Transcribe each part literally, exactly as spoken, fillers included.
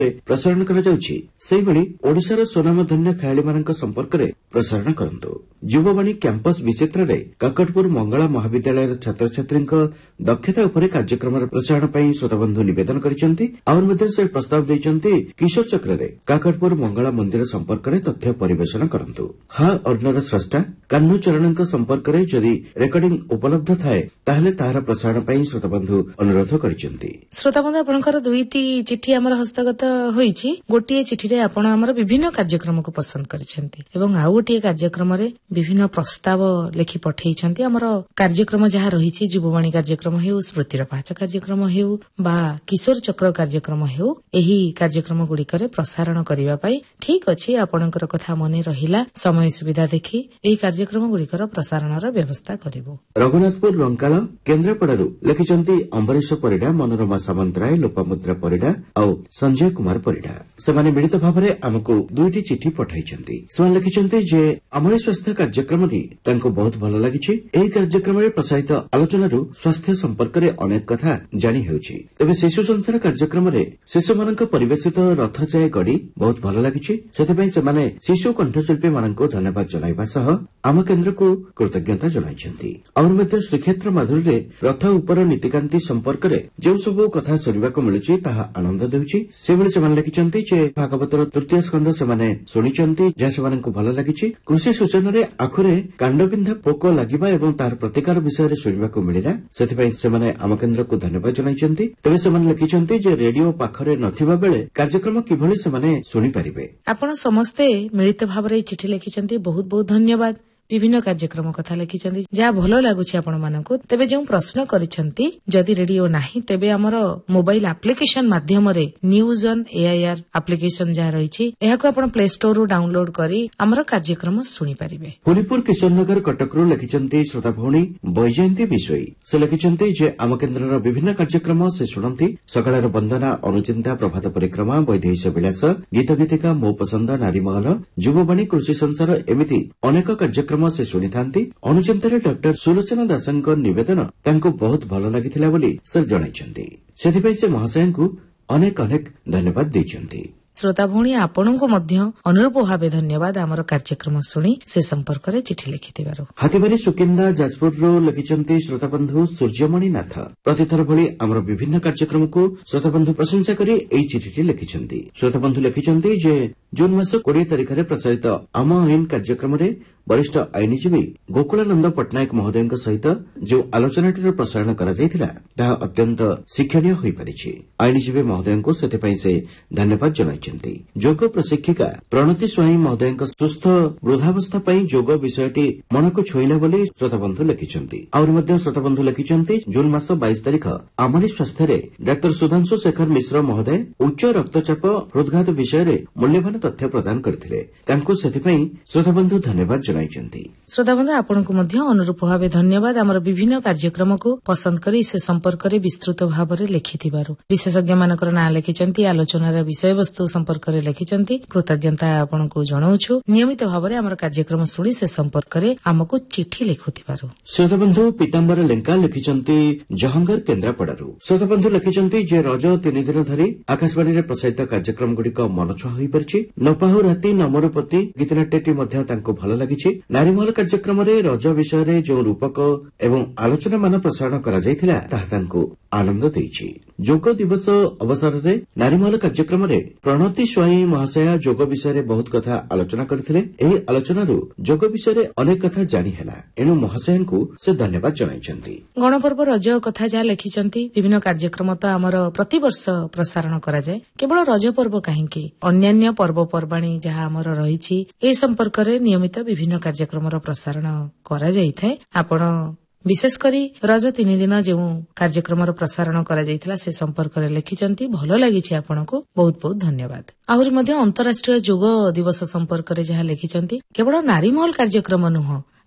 प्रसारण कराଯାଉଛି सेहिभଳି ओडिशार सोनामधन्य खेलाड़ीମାନଙ୍କ संपर्कରେ प्रसारण करନ୍ତୁ। युववाणी कैंपस विचित्ରରେ काकटपुर मंगला महाविद्यालयर छात्रछात्रीଙ୍କ दक्षता ଉପରେ କାର୍ଯ୍ୟକ୍ରମର ପ୍ରସାରଣ ପାଇଁ ଶ୍ରୋତାବନ୍ଧୁ ନିବେଦନ କରିଛନ୍ତି। ଆହୁରି ମଧ୍ୟ ସେ ପ୍ରସ୍ତାବ ଦେଇଛନ୍ତି କିଶୋର ଚକ୍ରରେ କାକଟପୁର ମଙ୍ଗଳା ମନ୍ଦିର ସମ୍ପର୍କରେ ତଥ୍ୟ ପରିବେଷଣ କରନ୍ତୁ। ହା ଅର୍ଣ୍ଣର ସ୍ରଷ୍ଟା କାହ୍ନୁ ଚରଣଙ୍କ ସମ୍ପର୍କରେ ଯଦି ରେକର୍ଡିଂ ଉପଲବ୍ଧ ଥାଏ ତାହେଲେ ତାହାର ପ୍ରସାରଣ ପାଇଁ ଶ୍ରୋତାବନ୍ଧୁ ଅନୁରୋଧ କରିଛନ୍ତି। ଶ୍ରୋତାବନ୍ଧୁ ଆପଣଙ୍କର ଦୁଇଟି ଚିଠି ଆମର ହସ୍ତଗତ ହୋଇଛି। ଗୋଟିଏ ଚିଠିରେ ଆପଣ ଆମର ବିଭିନ୍ନ କାର୍ଯ୍ୟକ୍ରମକୁ ପସନ୍ଦ କରିଛନ୍ତି ଏବଂ ଆଉ ଗୋଟିଏ କାର୍ଯ୍ୟକ୍ରମରେ ବିଭିନ୍ନ ପ୍ରସ୍ତାବ ଲେଖି ପଠାଇଛନ୍ତି। ଆମର କାର୍ଯ୍ୟକ୍ରମ ଯାହା ରହିଛି ଯୁବବାଣୀ କାର୍ଯ୍ୟକ୍ରମ ହେଉ, ସ୍ମୃତିର ପାହାଚ କାର୍ଯ୍ୟକ୍ରମ ହେଉ ବା କିଶୋର ଚକ୍ର କାର୍ଯ୍ୟକ୍ରମ ହେଉ, ଏହି କାର୍ଯ୍ୟକ୍ରମ ଗୁଡିକରେ ପ୍ରସାରଣ କରିବା ପାଇଁ ଠିକ୍ ଅଛି, ଆପଣଙ୍କର କଥା ମନେ ରହିଲା, ସମୟ ସୁବିଧା ଦେଖି ଏହି କାର୍ଯ୍ୟକ୍ରମ ଗୁଡିକର ପ୍ରସାରଣର ବ୍ୟବସ୍ଥା କରିବୁ। ରଘୁନାଥପୁର ରଙ୍କାଳ କେନ୍ଦ୍ରାପଡ଼ାରୁ ଲେଖିଛନ୍ତି ଅମ୍ବରୀଶ ପରିଡ଼ା, ମନୋରମା ସାମନ୍ତରାୟ, ଲୋପାମୁଦ୍ରା ପରିଡ଼ା ଆଉ ସଞ୍ଜୟ କୁମାର ପରିଡ଼ା। ସେମାନେ ମିଳିତ ଭାବରେ ଆମକୁ ଦୁଇଟି ଚିଠି ପଠାଇଛନ୍ତି। ସେମାନେ ଲେଖିଛନ୍ତି ଯେ ଆମରି ସ୍ୱାସ୍ଥ୍ୟ କାର୍ଯ୍ୟକ୍ରମଟି ତାଙ୍କୁ ବହୁତ ଭଲ ଲାଗିଛି। ଏହି କାର୍ଯ୍ୟକ୍ରମରେ ପ୍ରସାରିତ ଆଲୋଚନାରୁ ସ୍ୱାସ୍ଥ୍ୟ ସମ୍ପର୍କରେ ଅନେକ କଥା ଜାଣି ହେଉଛି। ତେବେ ଶିଶୁ ସଂସାର କାର୍ଯ୍ୟକ୍ରମରେ ଶିଶୁମାନଙ୍କ ପରିବେଶିତ ରଥଯାଏ ଗଡ଼ି ବହୁତ ଭଲ ଲାଗିଛି। ସେଥିପାଇଁ ସେମାନେ ଶିଶୁ କଣ୍ଠଶିଳ୍ପୀମାନଙ୍କୁ ଧନ୍ୟବାଦ ଜଣାଇବା ସହ ଆମ କେନ୍ଦ୍ରକୁ କୃତଜ୍ଞତା ଜଣାଇଛନ୍ତି। ଆହୁରି ମଧ୍ୟ ଶ୍ରୀକ୍ଷେତ୍ର ମାଧୁରୀରେ ରଥ ଉପର ନୀତିକାନ୍ତି ସମ୍ପର୍କରେ ଯେଉଁସବୁ କଥା ଶୁଣିବାକୁ ମିଳୁଛି ତାହା ଆନନ୍ଦ ଦେଉଛି। ସେଭଳି ସେମାନେ ଲେଖିଛନ୍ତି ଯେ ଭାଗବତର ତୃତୀୟ ସ୍କନ୍ଧ ସେମାନେ ଶୁଣିଛନ୍ତି, ଯାହା ସେମାନଙ୍କୁ ଭଲ ଲାଗିଛି। କୃଷି ସୂଚନାରେ ଆଖୁରେ କାଣ୍ଡବିନ୍ଧା ପୋକ ଲାଗିବା ଏବଂ ତାହାର ପ୍ରତିକାର ବିଷୟରେ ଶୁଣିବାକୁ ମିଳିଲା। ସେଥିପାଇଁ ସେମାନେ ଆମ କେନ୍ଦ୍ରକୁ ଧନ୍ୟବାଦ ଜଣାଇଛନ୍ତି। ତେବେ ସେମାନେ ଲେଖିଛନ୍ତି ଯେ ରେଡିଓ ପାଖରେ ନଥିବା ବେଳେ କାର୍ଯ୍ୟକ୍ରମ କିଭଳି ସେମାନେ ଶୁଣିପାରିବେ। ଆପଣ ସମସ୍ତେ ମିଳିତ ଭାବରେ ଏହି ଚିଠି ଲେଖିଛନ୍ତି, ବହୁତ ବହୁତ ଧନ୍ୟବାଦ। ବିଭିନ୍ନ କାର୍ଯ୍ୟକ୍ରମ କଥା ଲେଖିଛନ୍ତି, ଯାହା ଭଲ ଲାଗୁଛି ଆପଣମାନଙ୍କୁ। ତେବେ ଯେଉଁ ପ୍ରଶ୍ନ କରିଛନ୍ତି, ଯଦି ରେଡିଓ ନାହିଁ ତେବେ ଆମର ମୋବାଇଲ ଆପ୍ଲିକେସନ ମାଧ୍ୟମରେ ନ୍ୟୁଜ ଅନ୍ ଏଆଇଆର ଆପ୍ଲିକେସନ ଯାହା ରହିଛି, ଏହାକୁ ଆପଣ ପ୍ଲେ ଷ୍ଟୋରରୁ ଡାଉନଲୋଡ କରି ଆମର କାର୍ଯ୍ୟକ୍ରମ ଶୁଣିପାରିବେ। ଫୁଲିପୁର କିଶୋରନଗର କଟକରୁ ଲେଖିଛନ୍ତି ଶ୍ରୋତା ଭଉଣୀ ବୈଜୟନ୍ତୀ ବିଶୋଇ। ସେ ଲେଖିଛନ୍ତି ଯେ ଆମ କେନ୍ଦ୍ରର ବିଭିନ୍ନ କାର୍ଯ୍ୟକ୍ରମ ସେ ଶୁଣନ୍ତି। ସକାଳର ବନ୍ଦନା, ଅନୁଚିନ୍ତା, ପ୍ରଭାତ ପରିକ୍ରମା, ବୈଦେହୀଶ ବିଳାସ, ଗୀତ ଗୀତିକା, ମୋ ପସନ୍ଦ, ନାରୀମହଲ, ଯୁବବାଣୀ, କୃଷି ସଂସାର ଏମିତି ଅନେକ କାର୍ଯ୍ୟକ୍ରମ ସେ ଶୁଣିଥାନ୍ତି। ଅନୁଚିନ୍ତାରେ ଡକ୍ଟର ସୁଲୋଚନା ଦାସଙ୍କ ନିବେଦନ ତାଙ୍କୁ ବହୁତ ଭଲ ଲାଗିଥିଲା ବୋଲି ସେ ଜଣାଇଛନ୍ତି। ସେଥିପାଇଁ ସେ ମହାଶୟଙ୍କୁ ଅନେକ ଅନେକ ଧନ୍ୟବାଦ ଦେଇଛନ୍ତି। ଶ୍ରୋତା ଭଉଣୀ ଆପଣଙ୍କୁ ମଧ୍ୟ ଅନୁରୂପ ଭାବେ ଧନ୍ୟବାଦ ଆମର କାର୍ଯ୍ୟକ୍ରମ ଶୁଣି ସେ ସମ୍ପର୍କରେ ଚିଠି ଲେଖିଥିବାରୁ। ହାତୀବାରୀ ସୁକିନ୍ଦା ଯାଜପୁରରୁ ଲେଖିଛନ୍ତି ଶ୍ରୋତାବନ୍ଧୁ ସୂର୍ଯ୍ୟମଣି ନାଥ। ପ୍ରତିଥର ଭଳି ଆମର ବିଭିନ୍ନ କାର୍ଯ୍ୟକ୍ରମକୁ ଶ୍ରୋତାବନ୍ଧୁ ପ୍ରଶଂସା କରି ଏହି ଚିଠିଟି ଲେଖିଛନ୍ତି। ଶ୍ରୋତାବନ୍ଧୁ ଲେଖିଛନ୍ତି ଯେ ଜୁନ୍ ମାସ କୋଡ଼ିଏ ତାରିଖରେ ପ୍ରସାରିତ ଆମ ଆଇନ କାର୍ଯ୍ୟକ୍ରମରେ ବରିଷ୍ଠ ଆଇନଜୀବୀ ଗୋକୁଳାନନ୍ଦ ପଟ୍ଟନାୟକ ମହୋଦୟଙ୍କ ସହିତ ଯେଉଁ ଆଲୋଚନାଟିର ପ୍ରସାରଣ କରାଯାଇଥିଲା ତାହା ଅତ୍ୟନ୍ତ ଶିକ୍ଷଣୀୟ ହୋଇପାରିଛି। ଆଇନଜୀବୀ ମହୋଦୟଙ୍କୁ ସେଥିପାଇଁ ସେ ଧନ୍ୟବାଦ ଜଣାଇଛନ୍ତି। ଯୋଗ ପ୍ରଶିକ୍ଷିକା ପ୍ରଣତି ସ୍ୱାଇଁ ମହୋଦୟଙ୍କ ସୁସ୍ଥ ବୃଦ୍ଧାବସ୍ଥା ପାଇଁ ଯୋଗ ବିଷୟଟି ମନକୁ ଛୁଇଁଲା ବୋଲି ଶ୍ରୋତାବନ୍ଧୁ ଲେଖିଛନ୍ତି। ଆହୁରି ମଧ୍ୟ ଶ୍ରୋତାବନ୍ଧୁ ଲେଖିଛନ୍ତି ଜୁନ୍ ମାସ ବାଇଶ ତାରିଖ ଆମରି ସ୍ୱାସ୍ଥ୍ୟରେ ଡାକ୍ତର ସୁଧାଂଶୁ ଶେଖର ମିଶ୍ର ମହୋଦୟ ଉଚ୍ଚ ରକ୍ତଚାପ ହୃଦ୍ଘାତ ବିଷୟରେ ମୂଲ୍ୟବାନ ତଥ୍ୟ ପ୍ରଦାନ କରିଥିଲେ। ତାଙ୍କୁ ସେଥିପାଇଁ ଶ୍ରୋତାବନ୍ଧୁ ଧନ୍ୟବାଦ ଜଣାଇଛନ୍ତି। ଶ୍ରୋତାବନ୍ଧୁ ଆପଣଙ୍କୁ ମଧ୍ୟ ଅନୁରୂପ ଭାବେ ଧନ୍ୟବାଦ। ଆମର ବିଭିନ୍ନ କାର୍ଯ୍ୟକ୍ରମକୁ ପସନ୍ଦ କରି ସେ ସମ୍ପର୍କରେ ବିସ୍ତୃତ ଭାବରେ ଲେଖିଥିବାରୁ। ବିଶେଷଜ୍ଞମାନଙ୍କର ନାଁ ଲେଖିଛନ୍ତି, ଆଲୋଚନାର ବିଷୟବସ୍ତୁ ସମ୍ପର୍କରେ ଲେଖିଛନ୍ତି। କୃତଜ୍ଞତା ଆପଣଙ୍କୁ ଜଣାଉଛୁ। ନିୟମିତ ଭାବରେ ଆମର କାର୍ଯ୍ୟକ୍ରମ ଶୁଣି ସେ ସମ୍ପର୍କରେ ଆମକୁ ଚିଠି ଲେଖୁଥିବାରୁ। ଶ୍ରୋତାବନ୍ଧୁ ପୀତାମ୍ବର ଲେଙ୍କା ଲେଖିଛନ୍ତି ଜହଙ୍ଗର କେନ୍ଦ୍ରାପଡ଼ାରୁ। ଶ୍ରୋତାବନ୍ଧୁ ଲେଖିଛନ୍ତି ଯେ ରଜ ତିନି ଦିନ ଧରି ଆକାଶବାଣୀରେ ପ୍ରସାରିତ କାର୍ଯ୍ୟକ୍ରମଗୁଡ଼ିକ ମନଛୁଆଁ ହୋଇପାରିଛି। ନପାହୁ ରାତି ନମରୁପତି ଗୀତନାଟ୍ୟଟି ମଧ୍ୟ ତାଙ୍କୁ ଭଲ ଲାଗିଛି। ନାରୀମହଲ କାର୍ଯ୍ୟକ୍ରମରେ ରଜ ବିଷୟରେ ଯେଉଁ ରୂପକ ଏବଂ ଆଲୋଚନାମାନ ପ୍ରସାରଣ କରାଯାଇଥିଲା ତାହା ତାଙ୍କୁ ଆନନ୍ଦ ଦେଇଛି। ଯୋଗ ଦିବସ ଅବସରରେ ନାରୀମହଲ କାର୍ଯ୍ୟକ୍ରମରେ ପ୍ରଣତି ସ୍ୱାଇଁ ମହାଶୟା ଯୋଗ ବିଷୟରେ ବହୁତ କଥା ଆଲୋଚନା କରିଥିଲେ। ଏହି ଆଲୋଚନାରୁ ଯୋଗ ବିଷୟରେ ଅନେକ କଥା ଜାଣି ହେଲା। ଏଣୁ ମହାଶୟାଙ୍କୁ ସେ ଧନ୍ୟବାଦ ଜଣାଇଛନ୍ତି। ଗଣପର୍ବ ରଜ କଥା ଯାହା ଲେଖିଛନ୍ତି, ବିଭିନ୍ନ କାର୍ଯ୍ୟକ୍ରମ ତ ଆମର ପ୍ରତିବର୍ଷ ପ୍ରସାରଣ କରାଯାଏ। କେବଳ ରଜ ପର୍ବ କାହିଁକି, ଅନ୍ୟାନ୍ୟ ପର୍ବପର୍ବାଣୀ ଯାହା ଆମର ରହିଛି ଏ ସମ୍ପର୍କରେ ନିୟମିତ ବିଭିନ୍ନ କାର୍ଯ୍ୟକ୍ରମର ପ୍ରସାରଣ କରାଯାଇଥାଏ। ଆପଣ ବିଶେଷ କରି ରଜ ତିନି ଦିନ ଯେଉଁ କାର୍ଯ୍ୟକ୍ରମର ପ୍ରସାରଣ କରାଯାଇଥିଲା ସେ ସମ୍ପର୍କରେ ଲେଖିଛନ୍ତି। ଭଲ ଲାଗିଛି ଆପଣଙ୍କୁ, ବହୁତ ବହୁତ ଧନ୍ୟବାଦ। ଆହୁରି ମଧ୍ୟ ଅନ୍ତରାଷ୍ଟ୍ରୀୟ ଯୋଗ ଦିବସ ସମ୍ପର୍କରେ ଯାହା ଲେଖିଛନ୍ତି, କେବଳ ନାରୀମହଲ କାର୍ଯ୍ୟକ୍ରମ ନୁହଁ,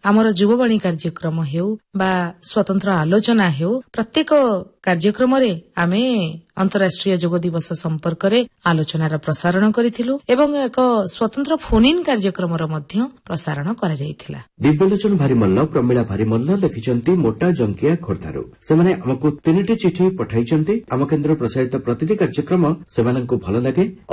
ଆମର ଯୁବବାଣୀ କାର୍ଯ୍ୟକ୍ରମ ହେଉ ବା ସ୍ୱତନ୍ତ୍ର ଆଲୋଚନା ହେଉ, ପ୍ରତ୍ୟେକ କାର୍ଯ୍ୟକ୍ରମରେ ଆମେ ଅନ୍ତରାଷ୍ଟ୍ରୀୟ ଯୋଗ ଦିବସ ସମ୍ପର୍କରେ ଆଲୋଚନାର ପ୍ରସାରଣ କରିଥିଲୁ ଏବଂ ଏକ ସ୍ୱତନ୍ତ୍ର ଫୋନ୍ ଇନ୍ କାର୍ଯ୍ୟକ୍ରମର ମଧ୍ୟ ପ୍ରସାରଣ କରାଯାଇଥିଲା। ଦିବ୍ୟଲୋଚନ ଭାରିମଲ୍ଲ, ପ୍ରମିଳା ଭାରିମଲ୍ଲ ଲେଖିଛନ୍ତି ମୋଟା ଜଙ୍କିଆ ଖୋର୍ଦ୍ଧାରୁ। ସେମାନେ ଆମକୁ ତିନିଟି ଚିଠି ପଠାଇଛନ୍ତି। ଆମ କେନ୍ଦ୍ର ପ୍ରସାରିତ ପ୍ରତିଟି କାର୍ଯ୍ୟକ୍ରମ ସେମାନଙ୍କୁ ଭଲ ଲାଗେ।